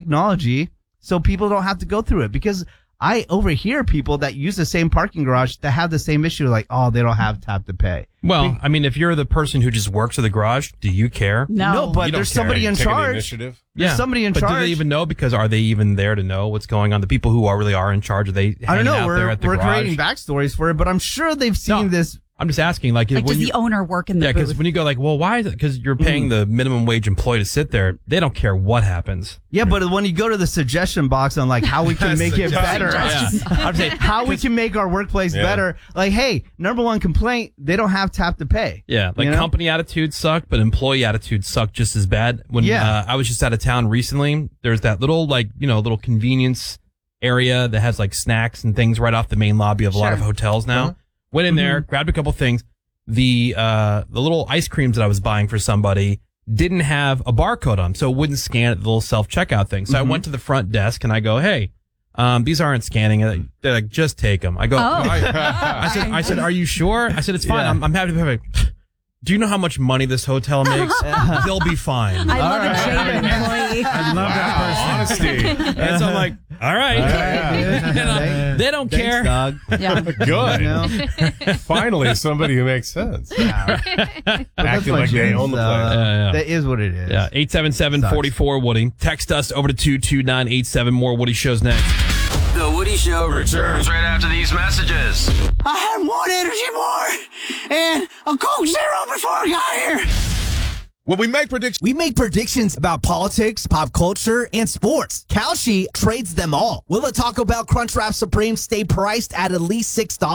technology so people don't have to go through it. Because I overhear people that use the same parking garage that have the same issue, like, oh, they don't have tap to pay. Well, I mean, if you're the person who just works at the garage, do you care? No, but there's somebody in charge. Initiative? There's somebody in but charge. Do they even know? Because are they even there to know what's going on? The people who really are in charge, are they hanging out there at the garage? We're creating backstories for it, but I'm sure they've seen this. I'm just asking, like when does the owner work in the booth? because when you go like, well, why is it? Because you're paying the minimum wage employee to sit there. They don't care what happens. Yeah, but when you go to the suggestion box on like how we can make it better, I'm saying how we can make our workplace better. Like, hey, number one complaint, they don't have tap to pay. Yeah, like company attitudes suck, but employee attitudes suck just as bad. When I was just out of town recently, there's that little little convenience area that has like snacks and things right off the main lobby of a lot of hotels now. Went in there, grabbed a couple things. The little ice creams that I was buying for somebody didn't have a barcode on, so it wouldn't scan at the little self-checkout thing. So I went to the front desk and I go, hey, these aren't scanning. They're like, just take them. I go, I said, are you sure? I said, it's fine. I'm happy to pay. Do you know how much money this hotel makes? They'll be fine. I love a jaded employee. I love that honesty. And so I'm like, all right. They don't care. Dog. Yeah. Good. Finally, somebody who makes sense. Acting like they own the place. That is what it is. Yeah, 877-44-WOODY. Text us over to 22987. More Woody shows next. The Woody Show returns right after these messages. I had one energy bar and a Coke Zero before I got here. Well, we make predictions about politics, pop culture, and sports. Kalshi trades them all. Will the Taco Bell Crunchwrap Supreme stay priced at least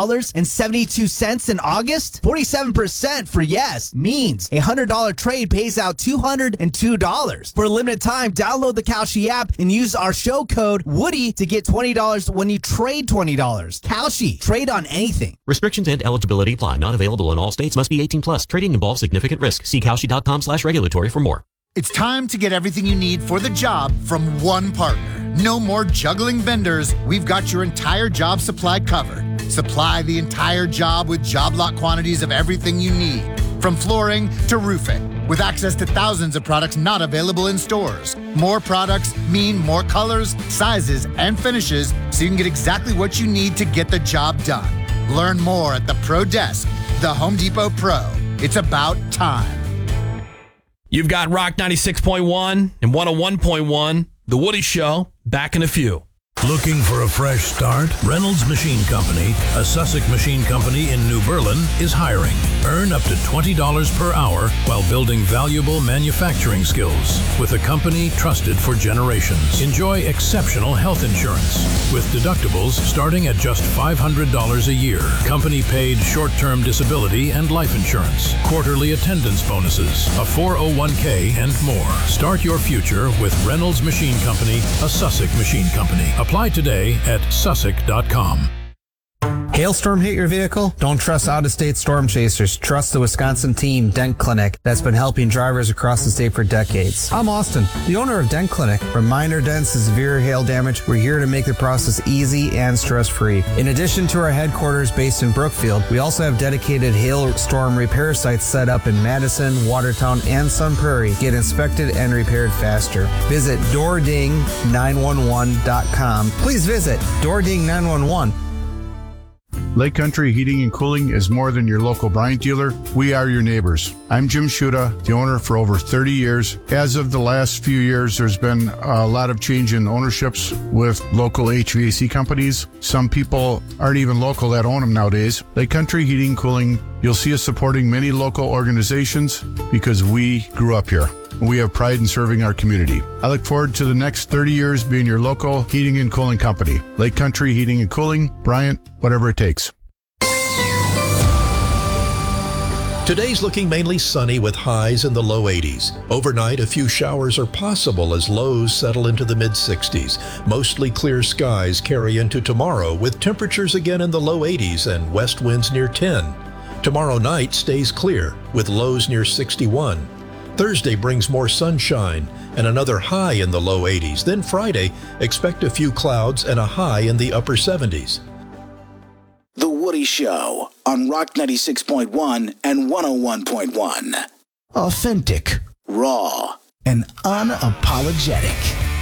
$6.72 in August? 47% for yes means a $100 trade pays out $202. For a limited time, download the Kalshi app and use our show code Woody to get $20 when you trade $20. Kalshi, trade on anything. Restrictions and eligibility apply. Not available in all states. Must be 18 plus. Trading involves significant risk. See Kalshi.com/regulatory for more. It's time to get everything you need for the job from one partner. No more juggling vendors. We've got your entire job supply covered. Supply the entire job with job lot quantities of everything you need, from flooring to roofing, with access to thousands of products not available in stores. More products mean more colors, sizes, and finishes, so you can get exactly what you need to get the job done. Learn more at the Pro Desk, the Home Depot Pro. It's about time. You've got Rock 96.1 and 101.1, The Woody Show, back in a few. Looking for a fresh start? Reynolds Machine Company, a Sussex machine company in New Berlin, is hiring. Earn up to $20 per hour while building valuable manufacturing skills with a company trusted for generations. Enjoy exceptional health insurance with deductibles starting at just $500 a year. Company paid short-term disability and life insurance, quarterly attendance bonuses, a 401k, and more. Start your future with Reynolds Machine Company, a Sussex machine company. Apply today at sussex.com. Hailstorm hit your vehicle? Don't trust out-of-state storm chasers. Trust the Wisconsin team, Dent Clinic, that's been helping drivers across the state for decades. I'm Austin, the owner of Dent Clinic. From minor dents to severe hail damage, we're here to make the process easy and stress-free. In addition to our headquarters based in Brookfield, we also have dedicated hailstorm repair sites set up in Madison, Watertown, and Sun Prairie. Get inspected and repaired faster. Visit DoorDing911.com. Please visit DoorDing911. Lake Country Heating and Cooling is more than your local Bryant dealer. We are your neighbors. I'm Jim Schuda, the owner for over 30 years. As of the last few years, there's been a lot of change in ownerships with local HVAC companies. Some people aren't even local that own them nowadays. Lake Country Heating and Cooling, you'll see us supporting many local organizations because we grew up here. We have pride in serving our community. I look forward to the next 30 years being your local heating and cooling company. Lake Country Heating and Cooling, Bryant, whatever it takes. Today's looking mainly sunny with highs in the low 80s. Overnight, a few showers are possible as lows settle into the mid-60s. Mostly clear skies carry into tomorrow with temperatures again in the low 80s and west winds near 10. Tomorrow night stays clear with lows near 61. Thursday brings more sunshine and another high in the low 80s. Then Friday, expect a few clouds and a high in the upper 70s. The Woody Show on Rock 96.1 and 101.1. Authentic, raw, and unapologetic.